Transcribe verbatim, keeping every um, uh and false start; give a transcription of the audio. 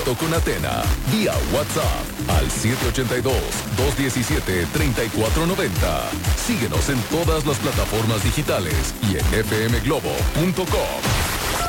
directo con Atena, vía WhatsApp al siete ocho dos, dos uno siete, tres cuatro nueve cero. Síguenos en todas las plataformas digitales y en f m globo punto com.